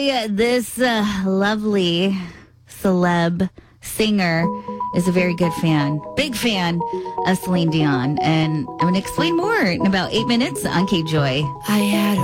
Yeah, this lovely celeb singer is a very good fan, big fan of Celine Dion. And I'm going to explain more in about 8 minutes on Cape Joy. I had